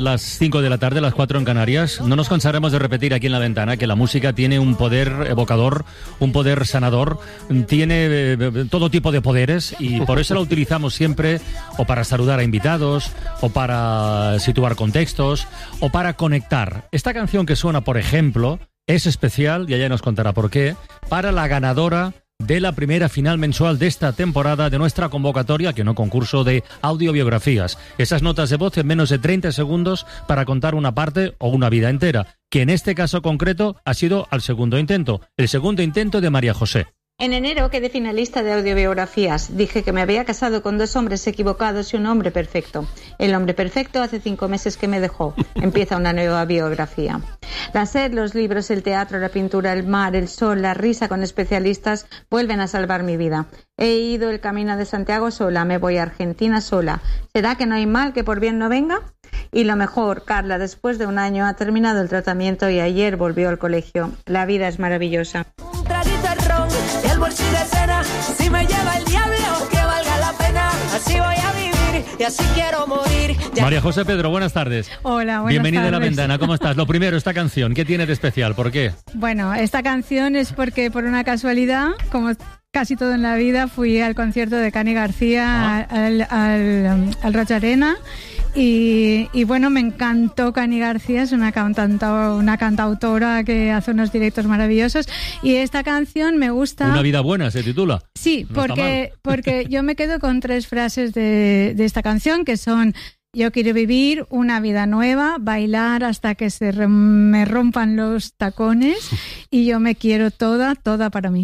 Las 5 de la tarde, las 4 en Canarias. No nos cansaremos de repetir aquí en La Ventana que la música tiene un poder evocador, un poder sanador, tiene todo tipo de poderes y por eso la utilizamos siempre o para saludar a invitados, o para situar contextos, o para conectar. Esta canción que suena, por ejemplo, es especial, y ella nos contará por qué, para la ganadora de la primera final mensual de esta temporada de nuestra convocatoria, que no concurso, de audiobiografías. Esas notas de voz en menos de 30 segundos para contar una parte o una vida entera, que en este caso concreto ha sido al segundo intento, el segundo intento de María José. En enero quedé finalista de audiobiografías. Dije que me había casado con 2 hombres equivocados y un hombre perfecto. El hombre perfecto hace 5 meses que me dejó. Empieza una nueva biografía. La sed, los libros, el teatro, la pintura, el mar, el sol, la risa con especialistas vuelven a salvar mi vida. He ido el camino de Santiago sola, me voy a Argentina sola. ¿Será que no hay mal que por bien no venga? Y lo mejor, Carla, después de un año ha terminado el tratamiento y ayer volvió al colegio. La vida es maravillosa. Un traguito de ron y el bolsillo de cena. Si me lleva el diablo, que valga la pena. Así voy a vivir y así quiero morir. María José Pedro, buenas tardes. Hola, buenas Bienvenida tardes. a La Ventana, ¿cómo estás? Lo primero, esta canción, ¿qué tiene de especial? ¿Por qué? Bueno, esta canción es porque por una casualidad, como casi todo en la vida, fui al concierto de Cani García al Roig Arena. Y bueno, me encantó Cani García, es una cantautora que hace unos directos maravillosos, y esta canción me gusta. Una vida buena se titula. Sí, No porque yo me quedo con 3 frases de esta canción, que son: yo quiero vivir una vida nueva, bailar hasta que me rompan los tacones, y yo me quiero toda para mí.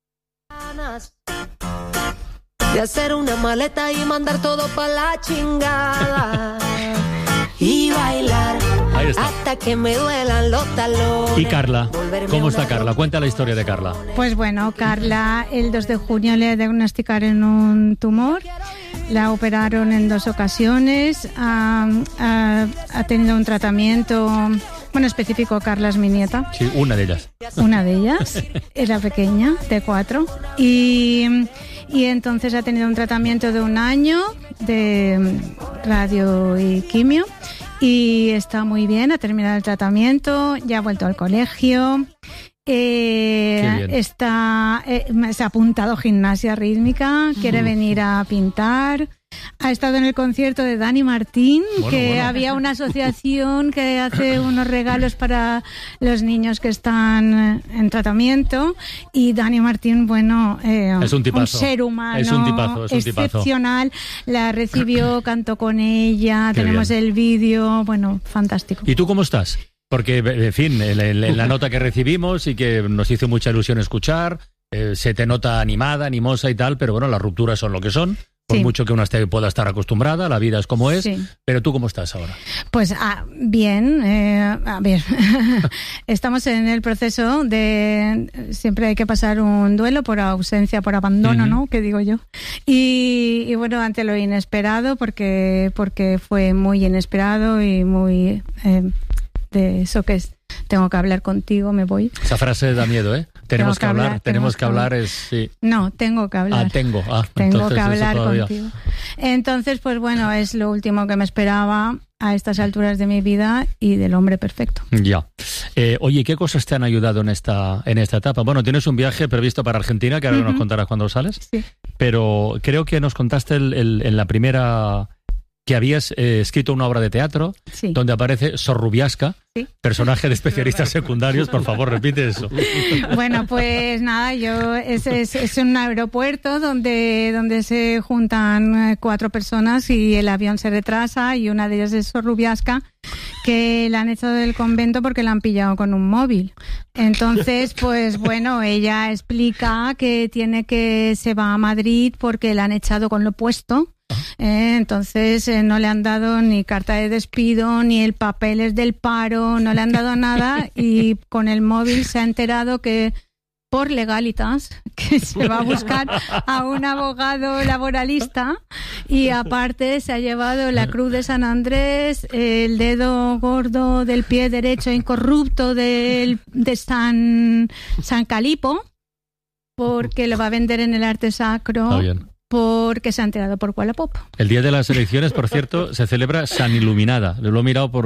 De hacer una maleta y mandar todo pa' la chingada y bailar hasta que me duelan los talones. ¿Y Carla? ¿Cómo está Carla? Cuenta la historia de Carla. Pues bueno, Carla el 2 de junio le diagnosticaron un tumor, la operaron en 2 ocasiones, ha tenido un tratamiento. Bueno, específico, Carla es mi nieta. Sí, una de ellas. Una de ellas, era pequeña, de 4. Y entonces ha tenido un tratamiento de 1 año de radio y quimio. Y está muy bien, ha terminado el tratamiento, ya ha vuelto al colegio. Se ha apuntado a gimnasia rítmica, quiere venir a pintar. Ha estado en el concierto de Dani Martín, había una asociación que hace unos regalos para los niños que están en tratamiento, y Dani Martín, es un tipazo, un ser humano, es un tipazo. Excepcional, la recibió, cantó con ella, tenemos el vídeo, fantástico. ¿Y tú cómo estás? Porque, en fin, en la nota que recibimos y que nos hizo mucha ilusión escuchar, se te nota animada, animosa y tal, pero bueno, las rupturas son lo que son. Por mucho que una pueda estar acostumbrada, la vida es como es. Sí. Pero ¿tú cómo estás ahora? Pues bien, a ver, estamos en el proceso de... Siempre hay que pasar un duelo por ausencia, por abandono, ¿no? Que digo yo. Y bueno, ante lo inesperado, porque fue muy inesperado y muy... de eso que es, tengo que hablar contigo, me voy. Esa frase da miedo, ¿eh? Tenemos que hablar es... Sí. No, tengo que hablar. Tengo que hablar contigo. Entonces, pues bueno, es lo último que me esperaba a estas alturas de mi vida y del hombre perfecto. Ya. Oye, ¿qué cosas te han ayudado en esta etapa? Bueno, tienes un viaje previsto para Argentina, que ahora nos contarás cuando sales. Sí. Pero creo que nos contaste en la primera... que habías escrito una obra de teatro donde aparece Sorrubiasca, personaje de especialistas secundarios. Por favor, repite eso. Bueno, pues nada, es un aeropuerto donde se juntan 4 personas y el avión se retrasa, y una de ellas es Sorrubiasca, que la han echado del convento porque la han pillado con un móvil. Entonces, pues bueno, ella explica que se va a Madrid porque la han echado con lo puesto. Entonces no le han dado ni carta de despido, ni el papeles del paro, no le han dado nada, y con el móvil se ha enterado que por legalitas, que se va a buscar a un abogado laboralista, y aparte se ha llevado la cruz de San Andrés, el dedo gordo del pie derecho incorrupto de San Calipo, porque lo va a vender en el arte sacro. porque se ha enterado por Wallapop. El día de las elecciones, por cierto, se celebra San Iluminada. Lo he mirado por